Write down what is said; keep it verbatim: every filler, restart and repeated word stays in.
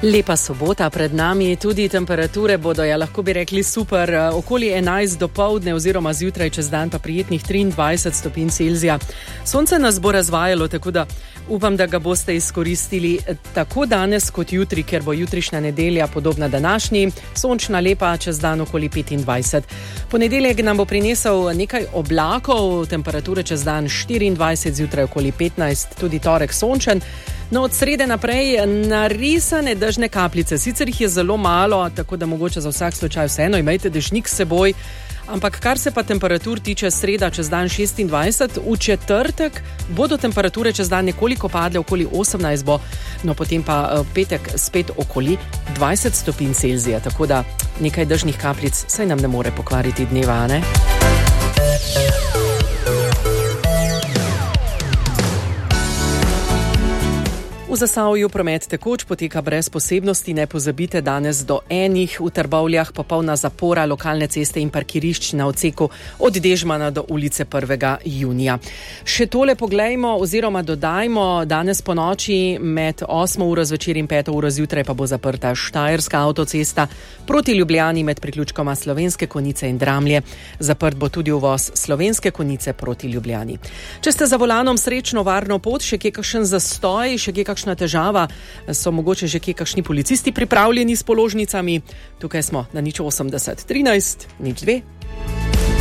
Lepa sobota pred nami, tudi temperature bodo, ja lahko bi rekli super, okoli enajst do povdne oziroma zjutraj čez dan pa prijetnih triindvajset stopinj Celzija. Sonce nas bo razvajalo, tako da upam, da ga boste izkoristili tako danes kot jutri, ker bo jutrišnja nedelja podobna današnji, sončna lepa čez dan okoli petindvajset. Ponedeljek nam bo prinesel nekaj oblakov, temperature čez dan štiriindvajset, zjutraj okoli petnajst, tudi torek sončen. No, od srede naprej narisane dežne kapljice, sicer jih je zelo malo, tako da mogoče za vsak slučaj vseeno imejte dežnik s seboj, ampak kar se pa temperatur tiče, sreda čez dan šestindvajset, v četrtek bodo temperature čez dan nekoliko padle, okoli osemnajst bo, no potem pa petek spet okoli dvajset stopinj Celzija, tako da nekaj dežnih kapljic saj nam ne more pokvariti dneva, ne? V Zasavju promet tekoč poteka brez posebnosti, ne pozabite danes do enih, v Trbovljah popolna zapora lokalne ceste in parkirišč na odseku od Dežmana do ulice prvega junija. Še tole poglejmo oziroma dodajmo, danes po noči med osmo uro zvečer in peto uro zjutraj pa bo zaprta Štajerska avtocesta proti Ljubljani med priključkoma Slovenske Konjice in Dramlje. Zaprt bo tudi uvoz Slovenske Konjice proti Ljubljani. Če ste za volanom, srečno varno pot, še kje kakšen zastoj, še kje kakšen težava, so mogoče že kje kakšni policisti pripravljeni s položnicami. Tukaj smo na nič osemdeset trinajst nič dve.